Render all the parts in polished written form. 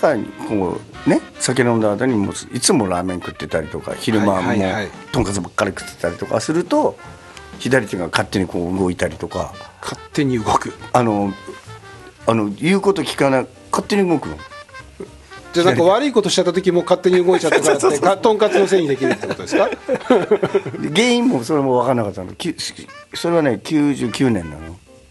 中にこうね酒飲んだ後にもいつもラーメン食ってたりとか昼間もとんかつばっかり食ってたりとかすると左手が勝手にこう動いたりとか。 勝手に動く。 言うこと聞かない勝手に動くの。 じゃあなんか悪いことしちゃった時も勝手に動いちゃったからってとんかつのせいにできるってことですか？ 原因もそれも分からなかったの。それはね99年なの。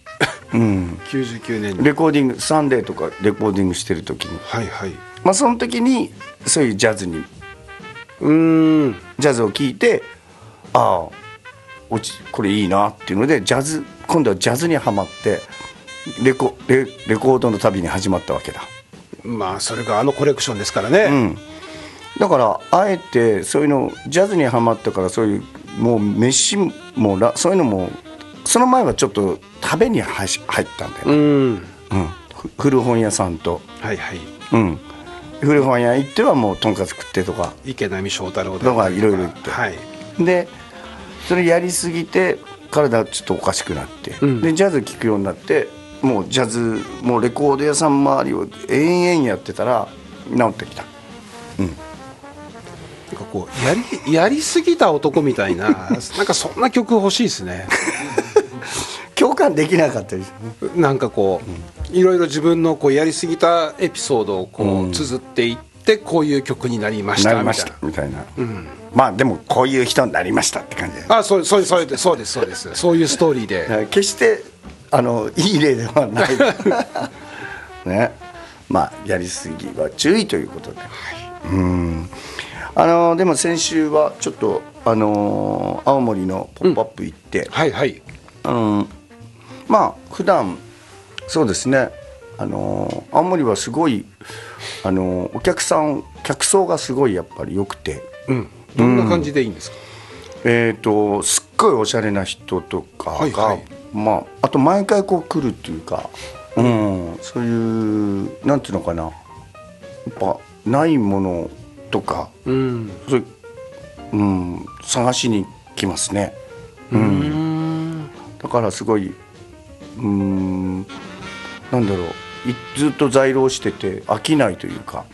99年にレコーディングサンデーとかレコーディングしてる時に、その時にそういうジャズにジャズを聴いてこれいいなっていうので今度はジャズにはまってレコードの旅に始まったわけだ。 まあそれがコレクションですからね、 だからあえてそういうのジャズにはまったからそういうもう飯もそういうのもその前はちょっと食べに入ったんだよね、古本屋さんと、古本屋行ってはもうとんかつ食ってとか池波正太郎とかいろいろ言って、でそれやりすぎて体ちょっとおかしくなって、でジャズ聴くようになってもうジャズもうレコード屋さん周りを延々やってたら治ってきた。なんかこうやりすぎた男みたいななんかそんな曲欲しいですね。 共感できなかったですね。 なんかこう、いろいろ自分のこうやりすぎたエピソードをこう綴っていってこういう曲になりましたみたいな、まあでもこういう人になりましたって感じで、 そうですそういうストーリーで決していい例ではないね。まあやりすぎは注意ということで、でも先週はちょっと青森のポップアップ行って、まあ普段そうですね青森はすごい客層がすごいやっぱり良くて、 どんな感じでいいんですか？ すっごいおしゃれな人とかが、あと毎回こう来るっていうか、そういうなんていうのかな、やっぱないものとか、探しに来ますね。だからすごいなんだろうずっと在廊してて飽きないというか、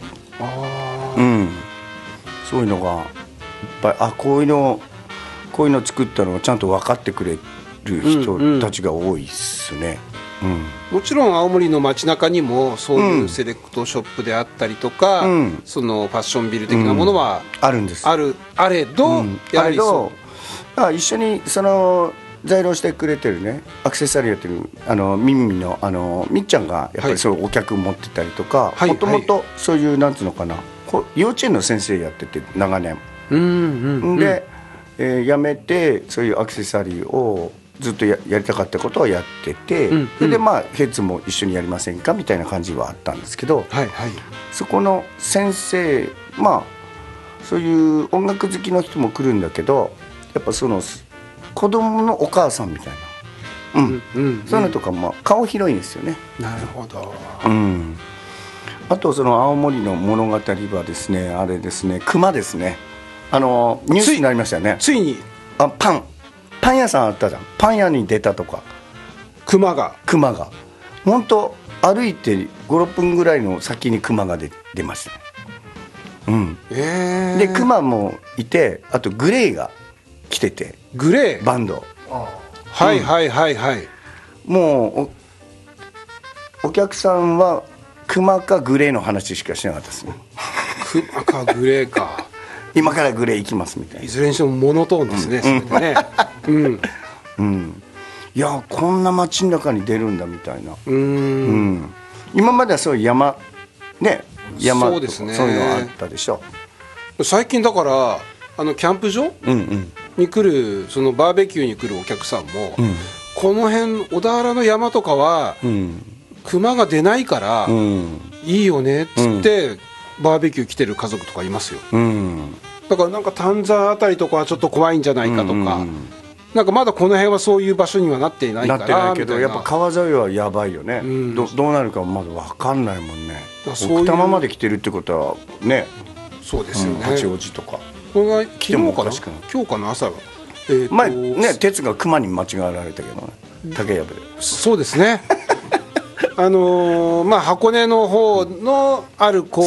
そういうのがいっぱいこういうの作ったのをちゃんと分かってくれる人たちが多いですね。 もちろん青森の街中にもそういうセレクトショップであったりとか、そのファッションビル的なものはあるんです。 あれど、やはり一緒にその在廊してくれてるねアクセサリーやってるミミのみっちゃんがやっぱりそういうお客持ってたりとか、もともとそういうなんていうのかな幼稚園の先生やってて長年で、辞めてそういうアクセサリーをずっと やりたかったことはやってて、それでまあヘッズも一緒にやりませんかみたいな感じはあったんですけど、そこの先生そういう音楽好きの人も来るんだけどやっぱその子供のお母さんみたいな、そういうのとかも顔広いんですよね。 なるほど。 あとその青森の物語はですねあれですね熊ですねニュースになりましたよね。 ついにパン屋さんあったじゃん。パン屋に出たとか熊が本当歩いて 5,6 分ぐらいの先に熊が出ましたね。で熊もいてあとグレイが来ててグレイバンドもうお客さんは熊かグレイの話しかしなかったですね。 熊かグレイか今からグレイ行きますみたいな。 いずれにしてもモノトーンですね、それでね。 いやこんな街の中に出るんだみたいな。今まではそういう山そうですね、 そういうのあったでしょ。 最近だからキャンプ場、に来るそのバーベキューに来るお客さんも、この辺小田原の山とかは、熊が出ないから、いいよねっつって、バーベキュー来てる家族とかいますよ。だからなんか丹沢あたりとかはちょっと怖いんじゃないかとか、なんかまだこの辺はそういう場所にはなっていないからなってないけどやっぱ川沿いはやばいよね。どうなるかまだ分かんないもんね。奥多摩まで来てるってことはね。 そうですよね。 八王子とかこれが昨日かな今日かな朝は前ね鉄が熊に間違われたけどね竹やぶで。 そうですね。箱根の方のある